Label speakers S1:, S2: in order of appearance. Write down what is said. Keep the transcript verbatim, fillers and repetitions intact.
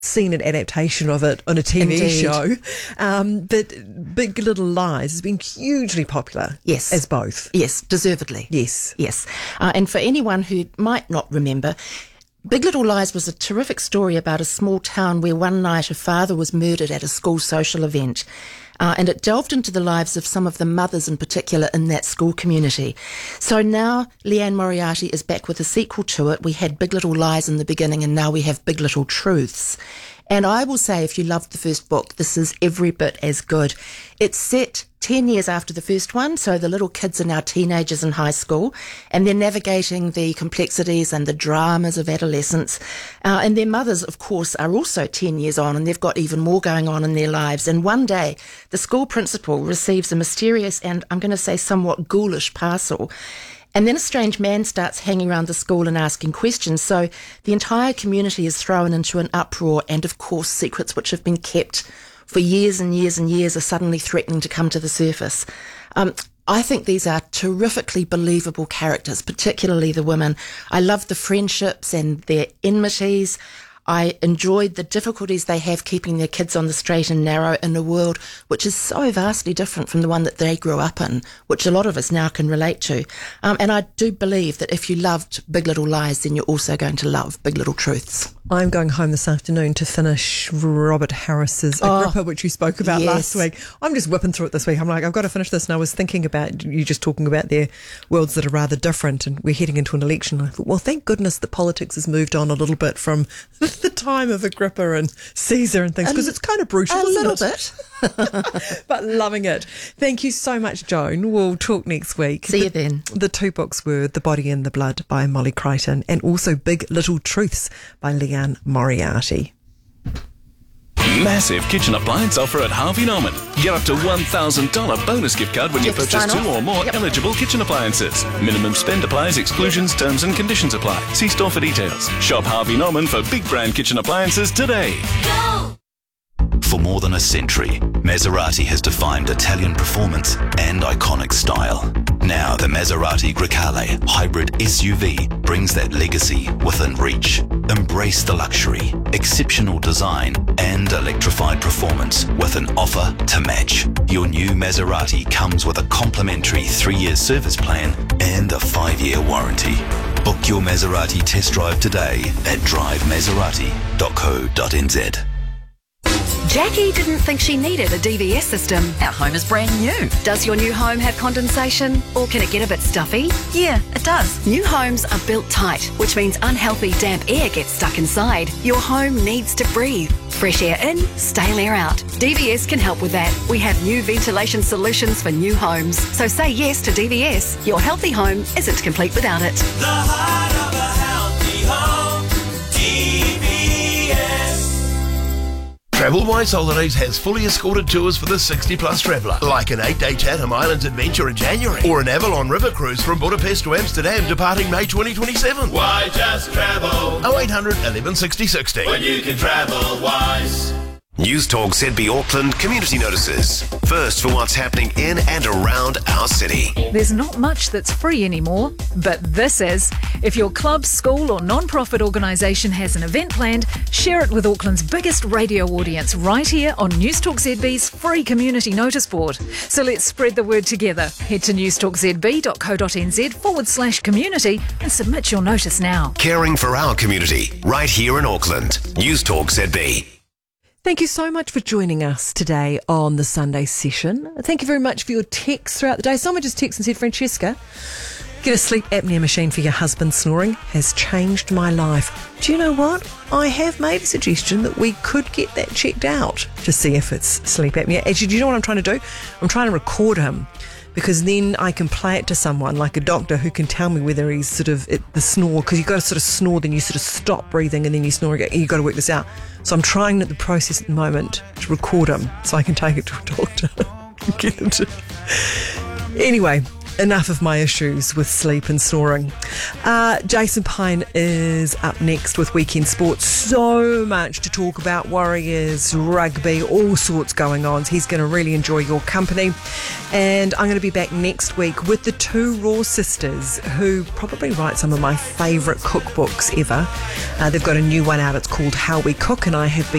S1: seen an adaptation of it on a T V
S2: Indeed.
S1: show. Um, but Big Little Lies has been hugely popular.
S2: Yes.
S1: As both.
S2: Yes, deservedly.
S1: Yes.
S2: Yes. Uh, and for anyone who might not remember, Big Little Lies was a terrific story about a small town where one night a father was murdered at a school social event. Uh, and it delved into the lives of some of the mothers in particular in that school community. So now Liane Moriarty is back with a sequel to it. We had Big Little Lies in the beginning, and now we have Big Little Truths. And I will say, if you loved the first book, this is every bit as good. It's set ten years after the first one, so the little kids are now teenagers in high school, and they're navigating the complexities and the dramas of adolescence. Uh, and their mothers, of course, are also ten years on, and they've got even more going on in their lives. And one day, the school principal receives a mysterious and, I'm going to say, somewhat ghoulish parcel. And then a strange man starts hanging around the school and asking questions. So the entire community is thrown into an uproar, and of course secrets which have been kept for years and years and years are suddenly threatening to come to the surface. Um, I think these are terrifically believable characters, particularly the women. I love the friendships and their enmities. I enjoyed the difficulties they have keeping their kids on the straight and narrow in a world which is so vastly different from the one that they grew up in, which a lot of us now can relate to. Um, and I do believe that if you loved Big Little Lies, then you're also going to love Big Little Truths.
S1: I'm going home this afternoon to finish Robert Harris's Agrippa,
S2: Oh,
S1: which you spoke about
S2: yes.
S1: last week. I'm just whipping through it this week. I'm like, I've got to finish this. And I was thinking about you just talking about their worlds that are rather different, and we're heading into an election. And I thought, well, thank goodness the politics has moved on a little bit from the time of Agrippa and Caesar and things, because it's kind of brutal,
S2: A
S1: isn't
S2: little
S1: it?
S2: bit.
S1: But loving it. Thank you so much, Joan. We'll talk next week.
S2: See you
S1: the,
S2: then.
S1: The two books were The Body and the Blood by Molly Crichton, and also Big Little Truths by Liane Moriarty.
S3: Massive kitchen appliance offer at Harvey Norman. Get up to one thousand dollars bonus gift card when you
S2: Have to
S3: purchase
S2: sign
S3: two
S2: off.
S3: or more
S2: Yep.
S3: eligible kitchen appliances. Minimum spend applies, exclusions, terms and conditions apply. See store for details. Shop Harvey Norman for big brand kitchen appliances today.
S4: For more than a century, Maserati has defined Italian performance and iconic style. Now the Maserati Grecale hybrid S U V brings that legacy within reach. Embrace the luxury, exceptional design and electrified performance with an offer to match. Your new Maserati comes with a complimentary three-year service plan and a five-year warranty. Book your Maserati test drive today at drive maserati dot co dot n z.
S5: Jackie didn't think she needed a D V S system.
S6: Our home is brand new.
S5: Does your new home have condensation, or can it get a bit stuffy?
S6: Yeah, it does.
S5: New homes are built tight, which means unhealthy damp air gets stuck inside. Your home needs to breathe. Fresh air in, stale air out. D V S can help with that. We have new ventilation solutions for new homes. So say yes to D V S. Your healthy home isn't complete without it.
S7: The heart of a healthy home, D V S.
S8: TravelWise Holidays has fully escorted tours for the sixty plus traveller, like an eight-day Chatham Islands adventure in January, or an Avalon River cruise from Budapest to Amsterdam departing May twenty twenty-seven.
S7: Why just travel
S8: oh eight hundred, eleven sixty, sixty.
S7: when you can travel wise?
S9: News Talk Z B Auckland Community Notices. First for what's happening in and around our city.
S10: There's not much that's free anymore, but this is. If your club, school or non-profit organisation has an event planned, share it with Auckland's biggest radio audience right here on News Talk Z B's free community notice board. So let's spread the word together. Head to newstalkzb.co.nz forward slash community and submit your notice now.
S9: Caring for our community, right here in Auckland. News Talk Z B.
S1: Thank you so much for joining us today on the Sunday session. Thank you very much for your texts throughout the day. Someone just texted and said, Francesca, get a sleep apnea machine for your husband snoring has changed my life. Do you know what? I have made a suggestion that we could get that checked out to see if it's sleep apnea. Actually, do you know what I'm trying to do? I'm trying to record him, because then I can play it to someone like a doctor who can tell me whether he's sort of it, the snore, because you've got to sort of snore, then you sort of stop breathing and then you snore again. You've got to work this out. So I'm trying the process at the moment to record him so I can take it to a doctor. Get him to... Anyway, enough of my issues with sleep and snoring. Uh, Jason Pine is up next with Weekend Sports. So much to talk about. Warriors, rugby, all sorts going on. He's going to really enjoy your company. And I'm going to be back next week with the two Raw sisters who probably write some of my favourite cookbooks ever. Uh, they've got a new one out. It's called How We Cook, and I have been